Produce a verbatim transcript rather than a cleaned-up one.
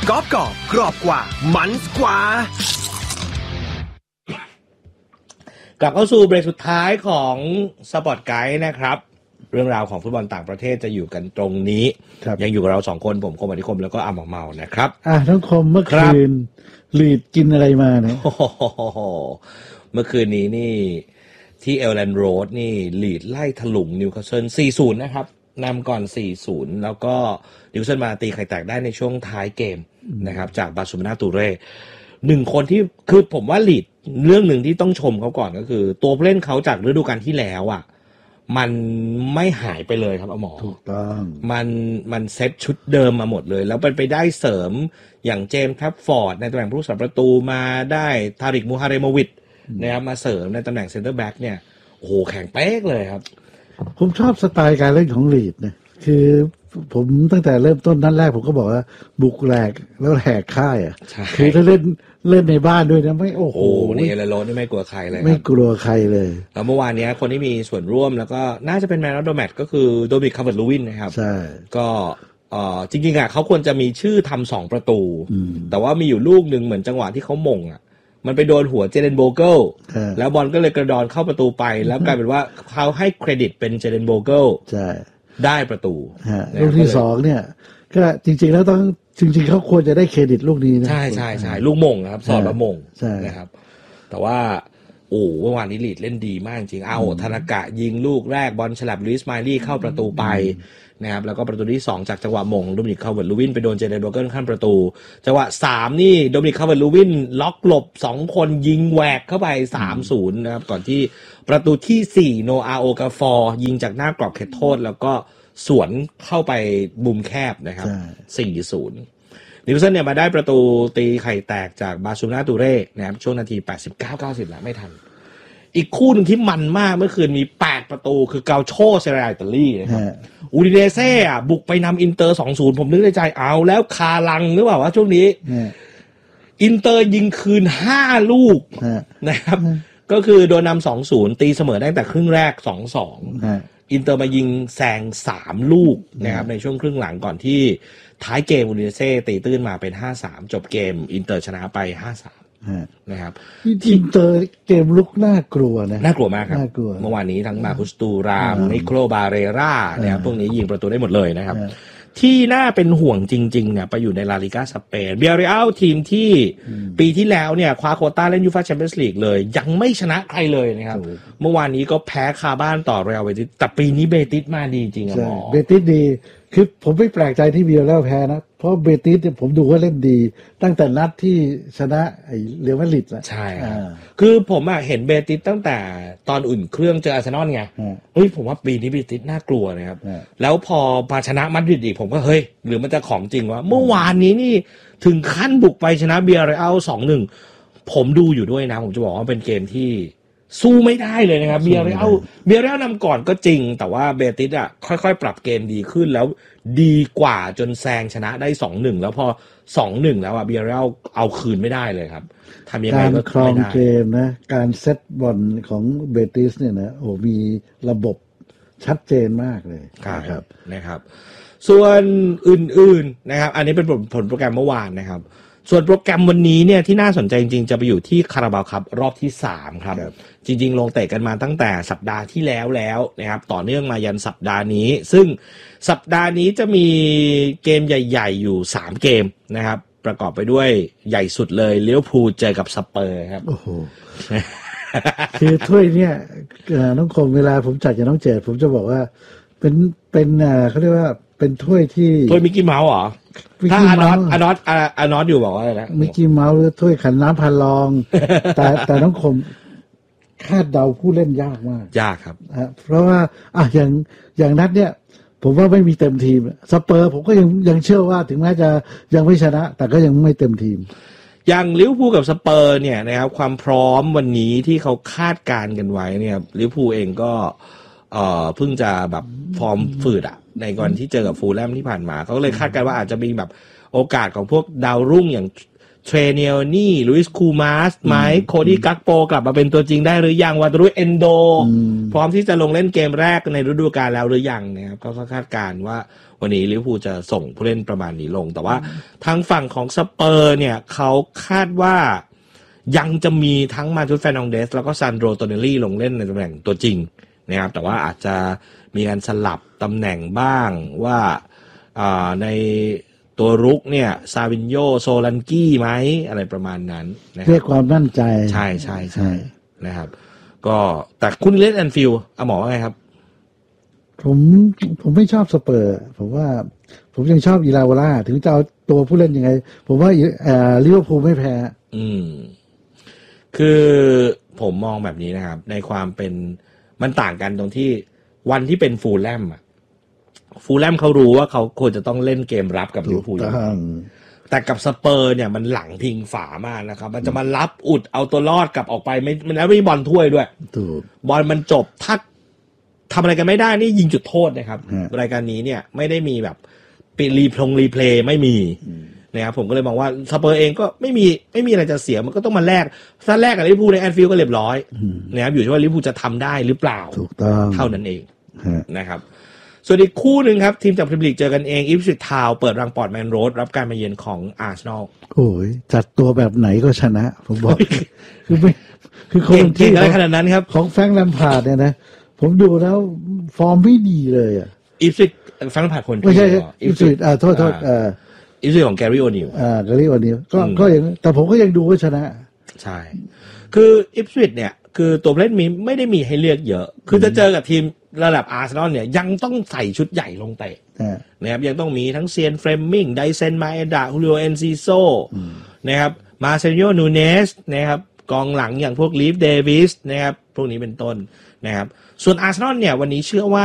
กรอบกรอบกรอบกว่ามันกว่ากลับเข้าสู่เบรกสุดท้ายของสปอร์ตไกด์นะครับเรื่องราวของฟุตบอลต่างประเทศจะอยู่กันตรงนี้ยังอยู่กับเราสองคนผมคมอธิคมแล้วก็อาหมอเมานะครับอ่ะทั้งคมเมื่อคืนลีดกินอะไรมาเนี่ยเมื่อคืนนี้นี่ที่เอลแลนด์โรดนี่ลีดไล่ถลุงนิวคาสเซิล สี่ศูนย์ นะครับนำก่อน สี่ศูนย์ แล้วก็นิวคาสเซิลมาตีไข่แตกได้ในช่วงท้ายเกมนะครับจากบาซูมานาตูเร่หนึ่งคนที่คือผมว่าลีดเรื่องหนึ่งที่ต้องชมเขาก่อนก็คือตัวผู้เล่นเขาจากฤดูกาลที่แล้วอ่ะมันไม่หายไปเลยครับหมอถูกต้องมันมันเซตชุดเดิมมาหมดเลยแล้วเป็นไปได้เสริมอย่างเจมส์แทร็ปฟอร์ดในตำแหน่งผู้รักษาประตูมาได้ทาริกมูฮาเรโมวิชนะครับมาเสริมในตำแหน่งเซ็นเตอร์แบ็กเนี่ยโอ้โหแข็งเป๊กเลยครับผมชอบสไตล์การเล่นของลีดนะคือผมตั้งแต่เริ่มต้นนัดแรกผมก็บอกว่าบุกแหลกแล้วแหกค่ายอ่ะคือถ้าเล่นเล่นในบ้านด้วยนะไม่โอ้โหนี่เอเลโรนี่ไม่กลัวใครเลยไม่กลัวใครเลยแล้วเมื่อวานนี้คนที่มีส่วนร่วมแล้วก็น่าจะเป็นแมนออฟเดอะแมตช์ก็คือโดมินิก คาร์เวิร์ตลูวินนะครับใช่ก็เอ่อจริงๆอ่ะเขาควรจะมีชื่อทำสองประตูแต่ว่ามีอยู่ลูกนึงเหมือนจังหวะที่เขามงอ่ะมันไปโดนหัวเจเดนโบเกิลแล้วบอลก็เลยกระดอนเข้าประตูไปแล้วกลายเป็นว่าเขาให้เครดิตเป็นเจเดนโบเกิลใช่ได้ประตูลูกที่สองเนี่ยก็จริงๆแล้วต้องจริงๆเขาควรจะได้เครดิตลูกนี้นะใช่ใช่ใช่ลูกมงนะครับสอดมามงนะครับแต่ว่าโอ้เมื่อวานนี้ลีดเล่นดีมากจริงเอาธนากะยิงลูกแรกบอลฉลับลุยส์ไมลี่เข้าประตูไปนะครับแล้วก็ประตูที่สองจากจังหวะมงโดมินิก คาร์เวิร์ตลูวินไปโดนเจเดนโบเกิลข้ามประตูจังหวะสามนี่โดมินิก คาร์เวิร์ตลูวินล็อกหลบสองคนยิงแหวกเข้าไป สามศูนย์ นะครับก่อนที่ประตูที่สี่โนอาโอกาฟอร์ยิงจากหน้ากรอบเขตโทษแล้วก็สวนเข้าไปมุมแคบนะครับ สี่ศูนย์ นิวคาสเซิลเนี่ยมาได้ประตูตีไข่แตกจากบาซูนาตูเร่นะครับช่วงนาทีแปดสิบเก้า เก้าสิบแล้วไม่ทันอีกคู่นึงที่มันมากเมื่อคืนมีแปดประตูคือเกาโชเซเรียอิตาลีนะครับอูดิเนเซ่อ่ะบุกไปนำอินเตอร์ สองศูนย์ ผมนึกในใจเอาแล้วคาลังหรือเปล่าว่าช่วงนี้อินเตอร์ยิงคืนห้าลูกนะครับก็คือโดนนำ สองศูนย์ ตีเสมอได้แต่ครึ่งแรก สองสองอินเตอร์มายิงแซงสามลูกนะครับในช่วงครึ่งหลังก่อนที่ท้ายเกมอูดิเนเซ่ตีตื้นมาเป็น ห้าสาม จบเกมอินเตอร์ชนะไป ห้าสาม นะครับอินเตอร์เกมลุกน่ากลัวนะน่ากลัวมากครับเมื่อวานนี้ทั้งมาคุสตูรามนิโคลบาเรรานะครับพวกนี้ยิงประตูได้หมดเลยนะครับที่น่าเป็นห่วงจริงๆเนี่ยไปอยู่ในลาลิก้าสเปนเบียริอัลทีมที่ปีที่แล้วเนี่ยคว้าโควต้าเล่นยูฟ่าแชมเปี้ยนส์ลีกเลยยังไม่ชนะใครเลยนะครับเมื่อวานนี้ก็แพ้คาบ้านต่อเรอัลเบติสแต่ปีนี้เบติสมาดีจริงอ่ะหมอเบติสดีคือผมไม่แปลกใจที่เบียริอัลแพ้นะเพราะเบติสเนี่ยผมดูว่าเล่นดีตั้งแต่นัดที่ชนะไอ้เรอัลมาดริดอ่ะใช่คือผมอ่ะเห็นเบติสตั้งแต่ตอนอุ่นเครื่องเจออาร์เซนอลไงเฮ้ยผมว่าปีนี้เบติสน่ากลัวนะครับแล้วพอมาชนะมาดริดอีกผมก็เฮ้ยหรือมันจะของจริงวะเมื่อวานนี้นี่ถึงขั้นบุกไปชนะเบียริอัล สองหนึ่ง ผมดูอยู่ด้วยนะผมจะบอกว่าเป็นเกมที่สู้ไม่ได้เลยนะครับเบียริอัลเบียริอัลนำก่อนก็จริงแต่ว่าเบติสอ่ะค่อยๆปรับเกมดีขึ้นแล้วดีกว่าจนแซงชนะได้ สองหนึ่ง แล้วพอ สองหนึ่ง แล้วอ่ะเบียริอัลเอาคืนไม่ได้เลยครับทำยังไงก็ครองเกมนะการเซตบอลของเบติสเนี่ยนะโอ้มีระบบชัดเจนมากเลยครับนะครับส่วนอื่นๆนะครับอันนี้เป็นผลโปรแกรมเมื่อวานนะครับส่วนโปรแกรมวันนี้เนี่ยที่น่าสนใจจริงๆจะไปอยู่ที่คาราบาวคัพรอบที่สามครับจริงๆลงเตะกันมาตั้งแต่สัปดาห์ที่แล้วแล้วนะครับต่อเนื่องมายันสัปดาห์นี้ซึ่งสัปดาห์นี้จะมีเกมใหญ่ๆอยู่สามเกมนะครับประกอบไปด้วยใหญ่สุดเลยลิเวอร์พูลเจอกับสเปอร์ครับโอ้โห คือถ้วยเนี่ยน้องคงเวลาผมจัดกับน้องเจดผมจะบอกว่าเป็นเป็นอ่าเขาเรียกว่าเป็นถ้วยที่ถ้วยมิกกี้เมาส์เหรอถ้าอานอตอานอตอานอตอยู่บอกว่าอะไรนะมิกกี้เมาส์หรือถ้วยขันน้ำพันลอง แต่แต่น้องคงคาดเดาผู้เล่นยากมากยากครับเพราะว่าอ่ะอย่างอย่างนัดเนี่ยผมว่าไม่มีเต็มทีมสเปอร์ผมก็ยังยังเชื่อว่าถึงแม้จะยังไม่ชนะแต่ก็ยังไม่เต็มทีมอย่างลิเวอร์พูลกับสเปอร์เนี่ยนะครับความพร้อมวันนี้ที่เขาคาดการณ์กันไว้เนี่ยลิเวอร์พูลเองก็เอ่อเพิ่งจะแบบฟอร์มฝืดอ่ะในก่อนที่เจอกับฟูลแลมที่ผ่านมาเขาเลยคาดการณ์ว่าอาจจะมีแบบโอกาสของพวกดาวรุ่งอย่างเทรเนียนี่ลุยส์คูมาสไหมโคดี้กักโปกลับมาเป็นตัวจริงได้หรือยังวาตารุเอนโดพร้อมที่จะลงเล่นเกมแรกในฤดูกาลแล้วหรือยังนะครับก็คาดการณ์ว่าวันนี้ลิเวอร์พูลจะส่งผู้เล่นประมาณนี้ลงแต่ว่าทางฝั่งของสเปอร์เนี่ยเขาคาดว่ายังจะมีทั้งมาตุส เฟร์นันเดสแล้วก็ซันโดร โตเนลลี่ลงเล่นในตำแหน่งตัวจริงนะครับแต่ว่าอาจจะมีการสลับตำแหน่งบ้างว่าในตัวรุกเนี่ยซาวินโญโซลันกี้ไหมอะไรประมาณนั้นนะเรียกความมั่นใจใช่ใช่ใช่นะครับก็แต่คุณเล่นแอนฟิลด์อ่ะหมอว่าไงครับผมผมไม่ชอบสเปอร์ผมว่าผมยังชอบอีลาวาร่าถึงจะเอาตัวผู้เล่นยังไงผมว่าเอ่อลิเวอร์พูลไม่แพ้อืมคือผมมองแบบนี้นะครับในความเป็นมันต่างกันตรงที่วันที่เป็นฟูลแลมอ่ะฟูลแลมเขารู้ว่าเขาควรจะต้องเล่นเกมรับกับลิเวอร์พูลแต่กับสเปอร์เนี่ยมันหลังพิงฝามากนะครับมันจะมารับอุดเอาตัวรอดกลับออกไปไม่มันไม่มีบอลถ้วยด้วยบอลมันจบถ้าทำอะไรกันไม่ได้นี่ยิงจุดโทษนะครับรายการนี้เนี่ยไม่ได้มีแบบปีรีพลงรีเพลย์ไม่มีนะครับผมก็เลยมองว่าสเปอร์เองก็ไม่มีไม่มีอะไรจะเสียมันก็ต้องมาแลกถ้าแลกกับลิเวอร์พูลในแอนฟิลด์ก็เรียบร้อยนะครับอยู่ที่ว่าลิเวอร์พูลจะทำได้หรือเปล่าถูกต้องเท่านั้นเองนะครับส่วนอีกคู่หนึ่งครับทีมจากพรีเมียร์ลีกเจอกันเองอิปสวิชทาวน์เปิดรังปอร์ตแมนโรดรับการมาเยือนของอาร์เซนอลโอ้ยจัดตัวแบบไหนก็ชนะผมบอกคือไม่คือคนที่อะไรขนาดนั้นครับของแฟรงค์แลมพาร์ดเนี่ยนะผมดูแล้วฟอร์มไม่ดีเลยอ่ะอิปสวิชแฟรงค์แลมพาร์ดคนไม่ใช่อิปสวิชอ่าโทษโทษเอ่ออิปสวิชของแกรี่โอนิลอ่าแกรี่โอนิลก็ก็ยังแต่ผมก็ยังดูว่าชนะใช่คืออิปสวิชเนี่ยคือตัวเล่นมีไม่ได้มีให้เลือกเยอะคือจะเจอกับทีมระดับอาร์เซนอลเนี่ยยังต้องใส่ชุดใหญ่ลงเตะนะครับยังต้องมีทั้งเซียนเฟรมมิงไดเซนมาเอดาฮูลิโอเอนซิโซนะครับมาเซโยนูเนสนะครับกองหลังอย่างพวกลีฟเดวิสนะครับพวกนี้เป็นต้นนะครับส่วนอาร์เซนอลเนี่ยวันนี้เชื่อว่า